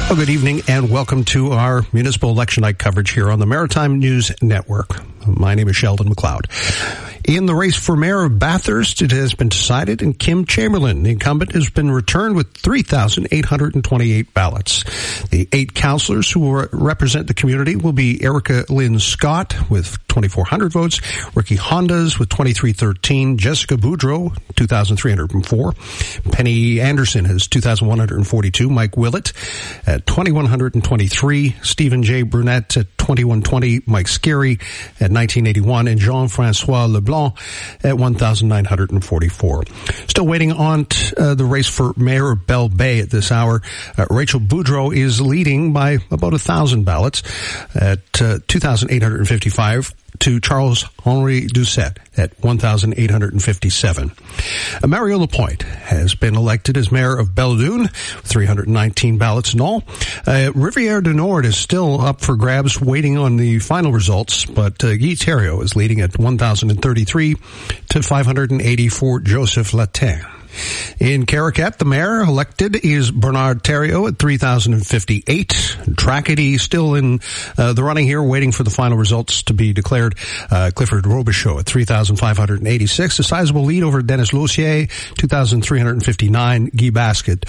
Well, good evening and welcome to our municipal election night coverage here on the Maritime News Network. My name is Sheldon McLeod. In the race for mayor of Bathurst, it has been decided, and Kim Chamberlain, the incumbent, has been returned with 3,828 ballots. The 8 councillors who will represent the community will be Erica Lynn Scott with 2,400 votes, Ricky Hondas with 2,313, Jessica Boudreau, 2,304, Penny Anderson has 2,142, Mike Willett at 2,123, Stephen J. Brunette at 2,120, Mike Scarry at 1,981, and Jean-Francois Leblanc at 1,944. Still waiting on the race for mayor of Belle Bay at this hour. Rachel Boudreau is leading by about 1,000 ballots at 2,855 to Charles-Henri Doucette at 1,857. Mario Lapointe has been elected as mayor of Belledune, 319 ballots in all. Rivière du Nord is still up for grabs, waiting on the final results, but Guy Thériault is leading at 1,033 to 580 for Joseph Latin. In Caracat, the mayor elected is Bernard Thériault at 3,058. Tracadie still in the running here, waiting for the final results to be declared. Clifford Robichaud at 3,586. A sizable lead over Dennis Lossier, 2,359. Guy Basket,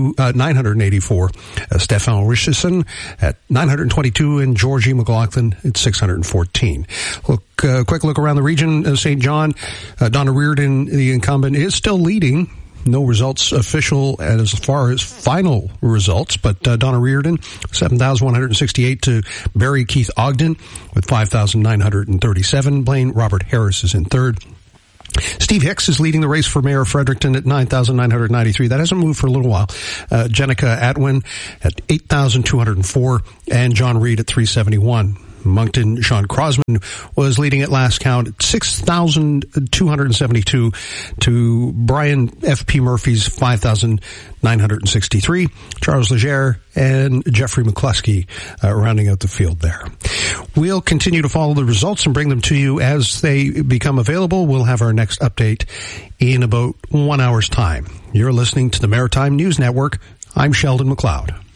984. Stefan Richardson at 922, and Georgie McLaughlin at 614. Quick look around the region. St. John, Donna Reardon, the incumbent, is still leading. No results official as far as final results, but Donna Reardon, 7,168 to Barry Keith Ogden with 5,937. Blaine Robert Harris is in third. Steve Hicks is leading the race for mayor of Fredericton at 9,993. That hasn't moved for a little while. Jenica Atwin at 8,204, and John Reed at 371. Moncton, Sean Crosman was leading at last count at 6,272 to Brian F.P. Murphy's 5,963. Charles Legere and Jeffrey McCluskey rounding out the field there. We'll continue to follow the results and bring them to you as they become available. We'll have our next update in about 1 hour's time. You're listening to the Maritime News Network. I'm Sheldon McLeod.